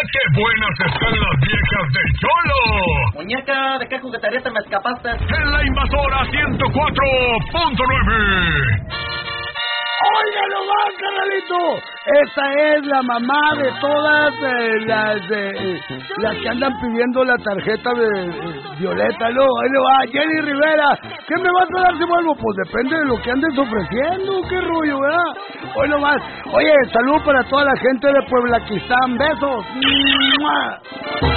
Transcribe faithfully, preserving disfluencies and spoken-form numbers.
qué buenas están las viejas del Cholo! Muñeca, ¿de qué juguetería te me escapaste? En la Invasora ciento cuatro punto nueve. ¡Oiga nomás, carnalito! Esa es la mamá de todas eh, las eh, las que andan pidiendo la tarjeta de eh, Violeta, ¿no? Ahí le va, Jenny Rivera. ¿Qué me vas a dar si vuelvo? Pues depende de lo que andes ofreciendo, qué rollo, ¿verdad? Hoy nomás. Oye, salud para toda la gente de Pueblaquistán. Besos. ¡Mua!